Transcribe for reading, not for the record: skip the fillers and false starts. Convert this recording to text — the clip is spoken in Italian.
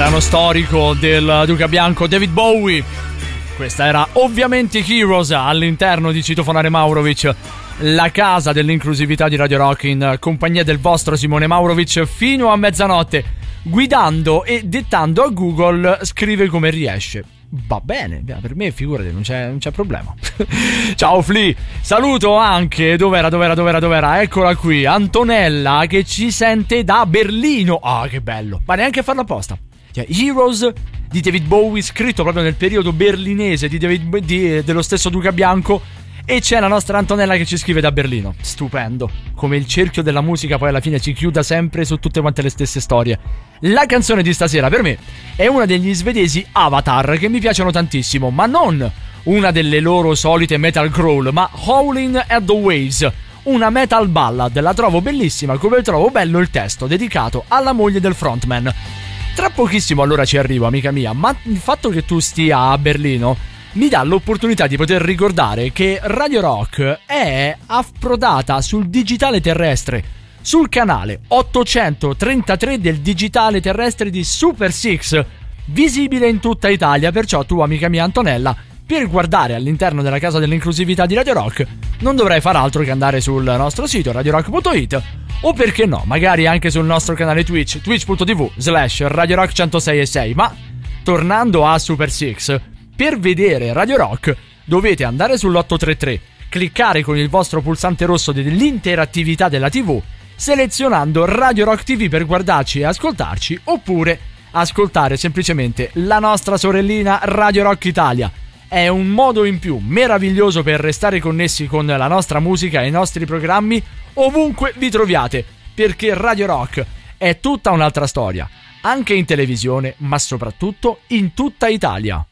brano storico del Duca Bianco, David Bowie. Questa era ovviamente Heroes all'interno di Citofonare Maurovic, la casa dell'inclusività di Radio Rock, in compagnia del vostro Simone Maurovic fino a mezzanotte, guidando e dettando a Google scrive come riesce. Va bene, per me figurati, non c'è problema. Ciao Flea, saluto anche, dov'era? Eccola qui, Antonella che ci sente da Berlino. Ah, che bello, ma neanche a farlo apposta. Heroes di David Bowie, scritto proprio nel periodo berlinese dello stesso Duca Bianco. E c'è la nostra Antonella che ci scrive da Berlino. Stupendo, come il cerchio della musica poi alla fine ci chiuda sempre su tutte quante le stesse storie. La canzone di stasera per me è una degli svedesi Avatar, che mi piacciono tantissimo, ma non una delle loro solite metal crawl, ma Howling at the Waves, una metal ballad. La trovo bellissima, come trovo bello il testo dedicato alla moglie del frontman. Tra pochissimo allora ci arrivo, amica mia, ma il fatto che tu stia a Berlino mi dà l'opportunità di poter ricordare che Radio Rock è approdata sul digitale terrestre, sul canale 833 del digitale terrestre di Super Six, visibile in tutta Italia. Perciò tu, amica mia Antonella, per guardare all'interno della casa dell'inclusività di Radio Rock non dovrai far altro che andare sul nostro sito radiorock.it, o perché no, magari anche sul nostro canale Twitch, twitch.tv/Radio Rock 106.6. Ma tornando a Super Six, per vedere Radio Rock dovete andare sull'833, cliccare con il vostro pulsante rosso dell'interattività della TV, selezionando Radio Rock TV per guardarci e ascoltarci, oppure ascoltare semplicemente la nostra sorellina Radio Rock Italia. È un modo in più meraviglioso per restare connessi con la nostra musica e i nostri programmi ovunque vi troviate, perché Radio Rock è tutta un'altra storia, anche in televisione, ma soprattutto in tutta Italia.